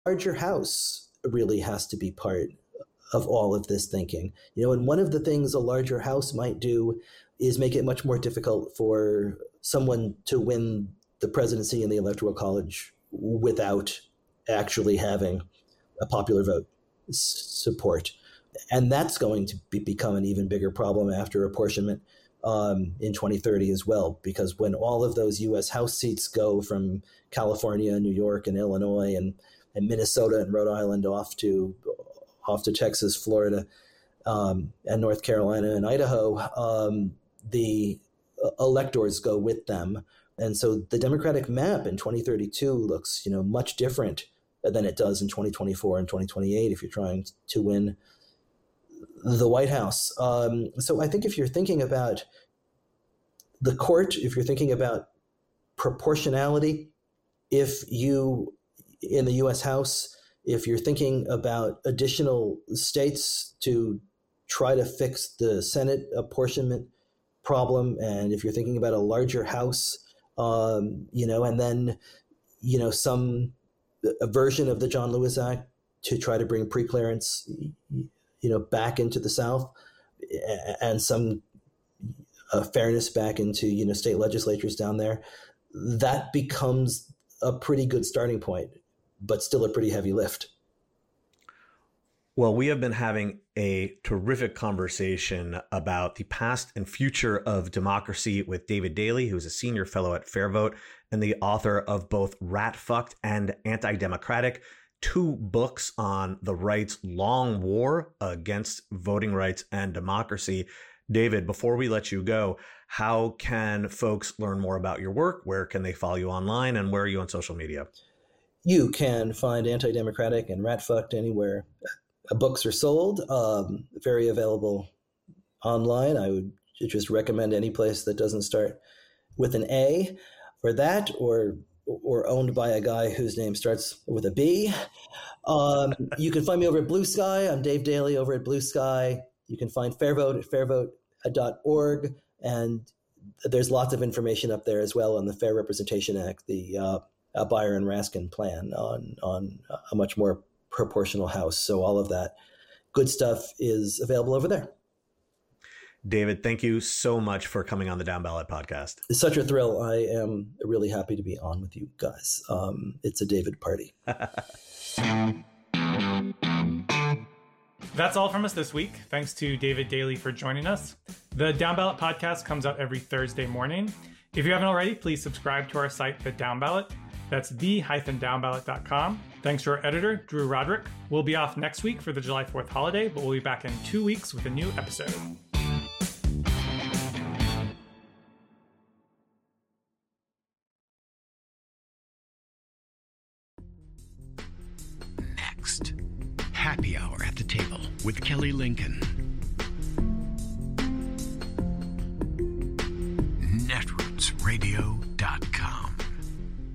larger house really has to be part of all of this thinking. And one of the things a larger house might do is make it much more difficult for someone to win the presidency in the Electoral College without actually having a popular vote support. And that's going to become an even bigger problem after apportionment in 2030 as well, because when all of those U.S. House seats go from California, New York, and Illinois, and Minnesota and Rhode Island off to Texas, Florida, and North Carolina and Idaho, the electors go with them. And so the Democratic map in 2032 looks, much different than it does in 2024 and 2028 if you're trying to win the White House. So I think if you're thinking about the court, if you're thinking about proportionality, if you, in the U.S. House, if you're thinking about additional states to try to fix the Senate apportionment problem, and if you're thinking about a larger House, and then, a version of the John Lewis Act to try to bring preclearance, back into the South, and some fairness back into, state legislatures down there, that becomes a pretty good starting point, but still a pretty heavy lift. Well, we have been having a terrific conversation about the past and future of democracy with David Daley, who is a senior fellow at FairVote and the author of both Rat Fucked and Anti-Democratic, 2 books on the right's long war against voting rights and democracy. David, before we let you go, how can folks learn more about your work? Where can they follow you online, and where are you on social media? You can find Anti-Democratic and Rat Fucked anywhere books are sold, very available online. I would just recommend any place that doesn't start with an A for that, or owned by a guy whose name starts with a B. You can find me over at Blue Sky. I'm Dave Daley over at Blue Sky. You can find FairVote at fairvote.org. And there's lots of information up there as well on the Fair Representation Act, the Beyer and Raskin plan on a much more proportional House. So all of that good stuff is available over there. David, thank you so much for coming on the Down Ballot podcast. It's such a thrill. I am really happy to be on with you guys. It's a David party. That's all from us this week. Thanks to David Daley for joining us. The Down Ballot podcast comes out every Thursday morning. If you haven't already, please subscribe to our site, The Down Ballot. That's the-downballot.com. Thanks to our editor, Drew Roderick. We'll be off next week for the July 4th holiday, but we'll be back in 2 weeks with a new episode. Next, Happy Hour at the Table with Kelly Lincoln.